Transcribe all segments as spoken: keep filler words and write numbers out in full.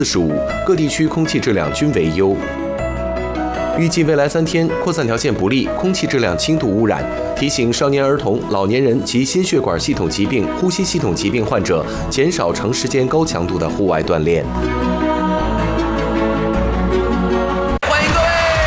四十五，各地区空气质量均为优。预计未来三天，扩散条件不利，空气质量轻度污染。提醒少年儿童、老年人及心血管系统疾病、呼吸系统疾病患者减少长时间高强度的户外锻炼。 欢迎各位！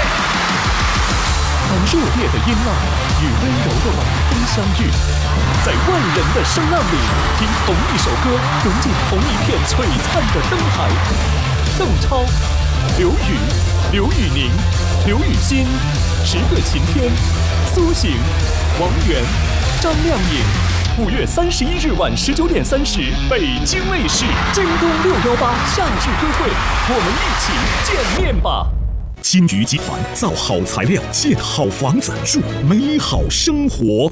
热烈的音浪与温柔的晚风相遇，在万人的声浪里，听同一首歌，融进同一片璀璨的灯海。邓超、刘宇、刘宇宁、刘雨欣、十个晴天、苏醒、王源、张靓颖。五月三十一日晚十九点三十，北京卫视京东六幺八夏日歌会，我们一起见面吧！金桔集团造好材料，建好房子，住美好生活。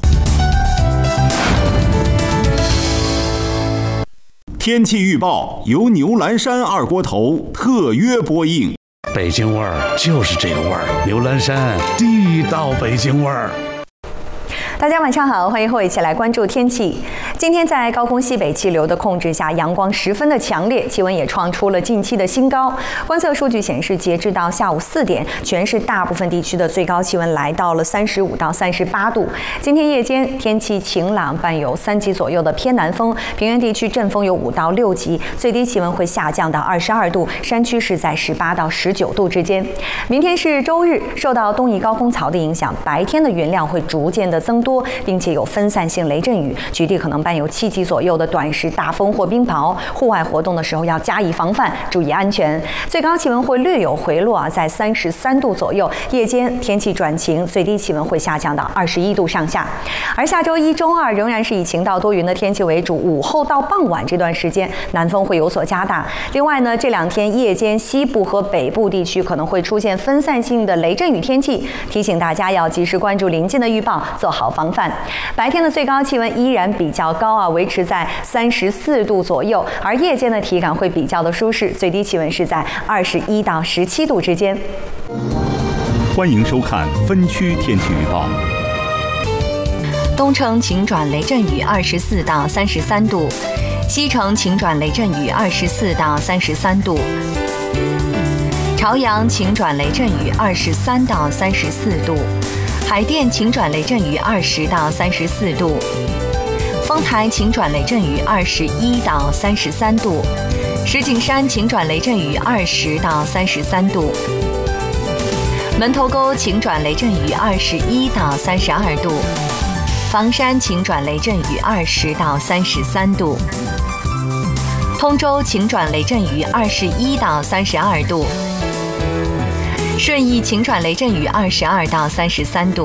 天气预报由牛栏山二锅头特约播映。 北京味儿就是这个味儿，牛栏山地道北京味儿。 大家晚上好，欢迎和我一起来关注天气。今天在高空西北气流的控制下，阳光十分的强烈，气温也创出了近期的新高。观测数据显示，截至到下午四点，全市大部分地区的最高气温来到了三十五到三十八度。今天夜间天气晴朗，伴有三级左右的偏南风，平原地区阵风有五到六级，最低气温会下降到二十二度，山区是在十八到十九度之间。明天是周日，受到东移高空槽的影响，白天的云量会逐渐的增多，并且有分散性雷阵雨，局地可能伴有七级左右的短时大风或冰雹。户外活动的时候要加以防范，注意安全。最高气温会略有回落啊，在三十三度左右。夜间天气转晴，最低气温会下降到二十一度上下。而下周一、周二仍然是以晴到多云的天气为主，午后到傍晚这段时间，南风会有所加大。另外呢，这两天夜间西部和北部地区可能会出现分散性的雷阵雨天气，提醒大家要及时关注临近的预报，做好防范。白天的最高气温依然比较高啊，维持在三十四度左右，而夜间的体感会比较的舒适，最低气温是在二十一到十七度之间。 欢迎收看分区天气预报。 东城晴转雷阵雨，二十四到三十三度；西城晴转雷阵雨，二十四到三十三度；朝阳晴转雷阵雨，二十三到三十四度；海淀晴转雷阵雨，二十到三十四度；丰台晴转雷阵雨，二十一到三十三度；石景山晴转雷阵雨，二十到三十三度；门头沟晴转雷阵雨，二十一到三十二度；房山晴转雷阵雨，二十到三十三度；通州晴转雷阵雨，二十一到三十二度；顺义晴转雷阵雨，二十二到三十三度；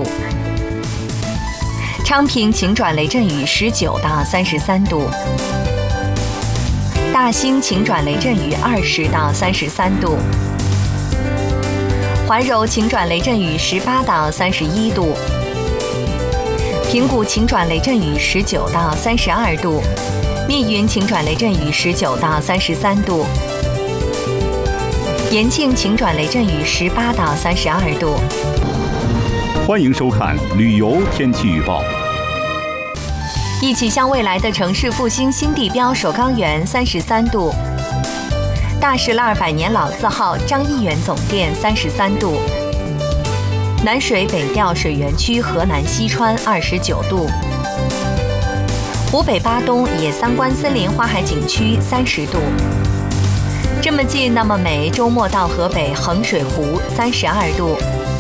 昌平晴转雷阵雨，十九到三十三度；大兴晴转雷阵雨，二十到三十三度；怀柔晴转雷阵雨，十八到三十一度；平谷晴转雷阵雨，十九到三十二度；密云晴转雷阵雨，十九到三十三度；延庆晴转雷阵雨，十八到三十二度。 欢迎收看旅游天气预报。 一起向未来的城市复兴新地标首钢园三十三度，大石栏百年老字号张一元总店三十三度，南水北调水源区河南西川二十九度，湖北巴东野三关森林花海景区三十度。这么近那么美，周末到河北衡水湖三十二度。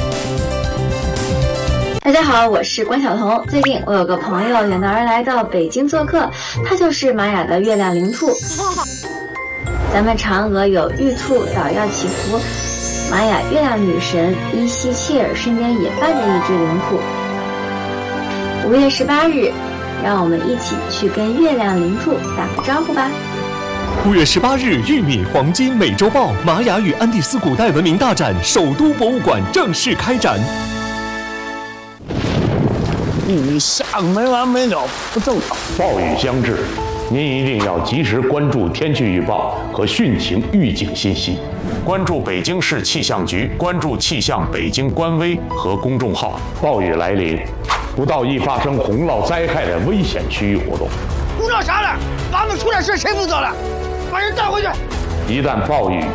大家好，我是关晓彤。最近我有个朋友远道而来到北京做客，他就是玛雅的月亮灵兔。咱们嫦娥有玉兔捣药祈福，玛雅月亮女神伊西切尔身边也伴着一只灵兔。五月十八日，让我们一起去跟月亮灵兔打个招呼吧。 五月十八日，玉米黄金美洲豹玛雅与安第斯古代文明大展首都博物馆正式开展。 雨下个没完没了，不正常。暴雨将至，您一定要及时关注天气预报和汛情预警信息，关注北京市气象局，关注气象北京官微和公众号。暴雨来临，不到易发生洪涝灾害的危险区域活动。 胡闹啥了？娃们出点事谁负责了？把人带回去。 一旦暴雨